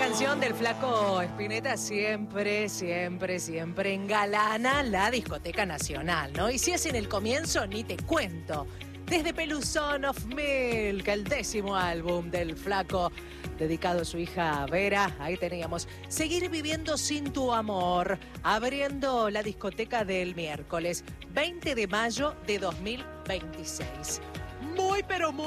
canción del Flaco Spinetta siempre engalana la discoteca nacional, ¿no? Y si es en el comienzo, ni te cuento. Desde Peluzón of Milk, el 10º álbum del Flaco, dedicado a su hija Vera, ahí teníamos Seguir viviendo sin tu amor, abriendo la discoteca del miércoles 20 de mayo de 2026. Muy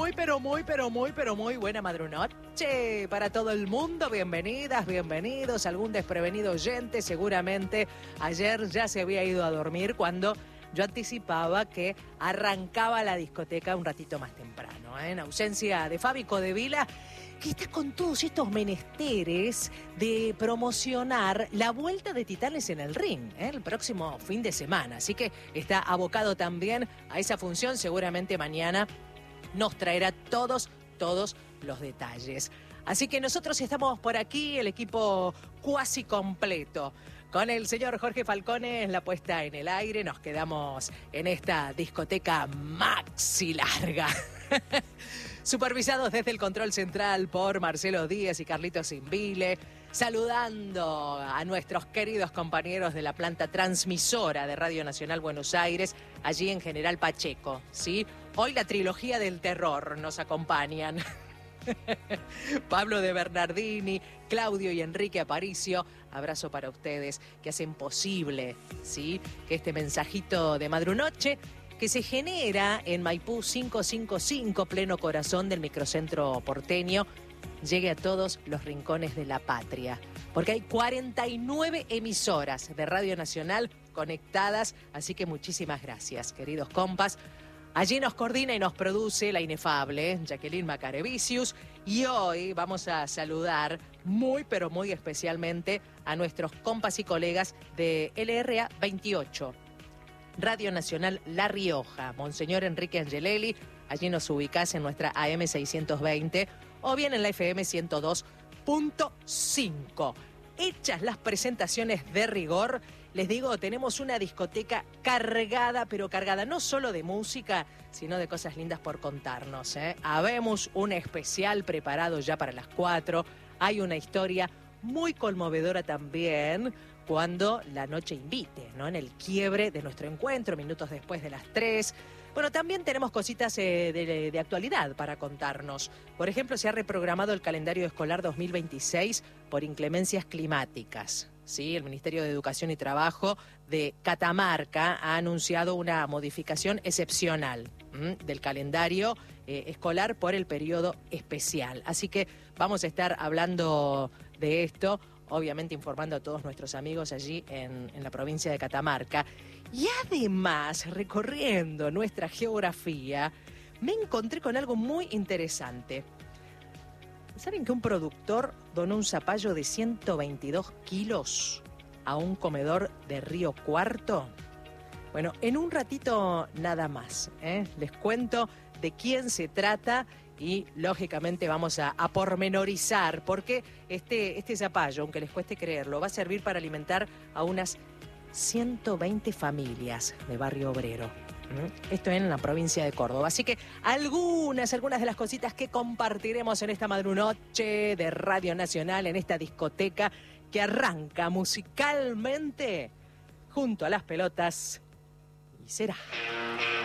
buena madrunoche para todo el mundo. Bienvenidas, bienvenidos. Algún desprevenido oyente seguramente ayer ya se había ido a dormir cuando yo anticipaba que arrancaba la discoteca un ratito más temprano, en ausencia de Fabi Codevila, que está con todos estos menesteres de promocionar la vuelta de Titanes en el Ring, el próximo fin de semana. Así que está abocado también a esa función. Seguramente mañana nos traerá todos los detalles. Así que nosotros estamos por aquí, el equipo cuasi completo. Con el señor Jorge Falcone en la puesta en el aire, nos quedamos en esta discoteca maxi larga. Supervisados desde el control central por Marcelo Díaz y Carlitos Invile, saludando a nuestros queridos compañeros de la planta transmisora de Radio Nacional Buenos Aires, allí en General Pacheco, ¿sí? Hoy la trilogía del terror nos acompañan. Pablo de Bernardini, Claudio y Enrique Aparicio, abrazo para ustedes que hacen posible, ¿sí?, que este mensajito de madrunoche que se genera en Maipú 555, pleno corazón del microcentro porteño, llegue a todos los rincones de la patria. Porque hay 49 emisoras de Radio Nacional conectadas, así que muchísimas gracias, queridos compas. Allí nos coordina y nos produce la inefable Jacqueline Macarevicius. Y hoy vamos a saludar muy especialmente a nuestros compas y colegas de LRA 28. Radio Nacional La Rioja, Monseñor Enrique Angelelli, allí nos ubicás en nuestra AM 620 o bien en la FM 102.5. Hechas las presentaciones de rigor, les digo, tenemos una discoteca cargada, pero cargada no solo de música, sino de cosas lindas por contarnos, Habemos un especial preparado ya para las 4, hay una historia muy conmovedora también, cuando la noche invite, ¿no? En el quiebre de nuestro encuentro, minutos después de las 3. Bueno, también tenemos cositas de actualidad para contarnos. Por ejemplo, se ha reprogramado el calendario escolar 2026 por inclemencias climáticas, ¿sí? El Ministerio de Educación y Trabajo de Catamarca ha anunciado una modificación excepcional del calendario escolar por el periodo especial. Así que vamos a estar hablando de esto, obviamente informando a todos nuestros amigos allí en la provincia de Catamarca. Y además, recorriendo nuestra geografía, me encontré con algo muy interesante. ¿Saben que un productor donó un zapallo de 122 kilos a un comedor de Río Cuarto? Bueno, en un ratito nada más, les cuento de quién se trata. Y, lógicamente, vamos a pormenorizar, porque este zapallo, aunque les cueste creerlo, va a servir para alimentar a unas 120 familias de Barrio Obrero. Esto en la provincia de Córdoba. Así que algunas de las cositas que compartiremos en esta madrunoche de Radio Nacional, en esta discoteca que arranca musicalmente junto a las pelotas. Y será.